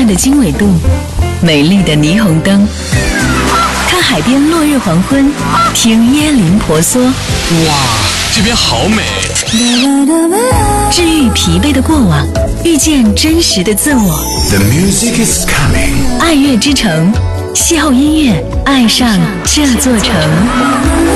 暗的经纬度，美丽的霓虹灯，看海边落日黄昏，听椰林婆娑。 哇，这边好美！ 治愈疲惫的过往，遇见真实的自我。 The music is coming. 爱乐之城，邂逅音乐，爱上这座城。